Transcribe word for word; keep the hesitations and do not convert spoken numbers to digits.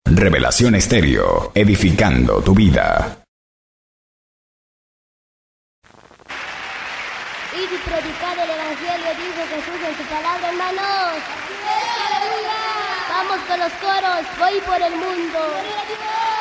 Revelación Estéreo, edificando tu vida. Id y predicad el Evangelio, dijo Jesús en su palabra, hermanos. Vamos con los coros, voy por el mundo.